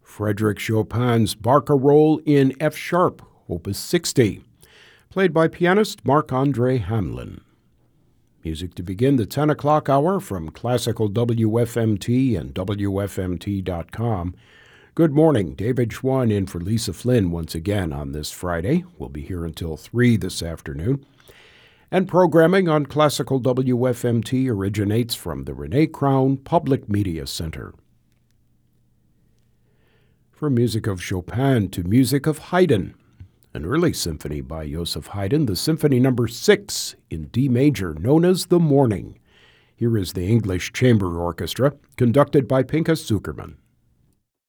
Frédéric Chopin's Barcarolle in F sharp, Opus 60, played by pianist Marc-André Hamelin. Music to begin the 10 o'clock hour from Classical WFMT and WFMT.com. Good morning, David Schwann in for Lisa Flynn once again on this Friday. We'll be here until 3 this afternoon. And programming on Classical WFMT originates from the Renee Crown Public Media Center. From music of Chopin to music of Haydn, an early symphony by Joseph Haydn, the Symphony No. 6 in D major, known as The Morning. Here is the English Chamber Orchestra, conducted by Pinchas Zukerman.